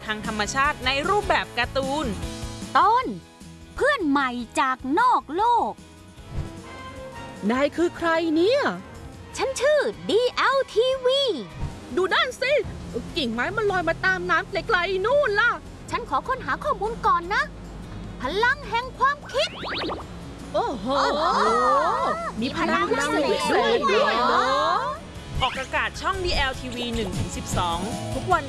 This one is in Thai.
างธรรมชาติในรูปแบบการ์ตูนต้นเพื่อนใหม่จากนอกโลกนายคือใครเนี่ยฉันชื่อ DLTV ดูด้านสิกิ่งไม้มันลอยมาตามน้ำไกลๆนู่นล่ะฉันขอค้นหาข้อมูลก่อนนะ พลังแห่งความคิดโอ้โหมีพลังพิเศษด้วยเหรอออกอากาศช่อง DLTV 1-12 ทุกวัน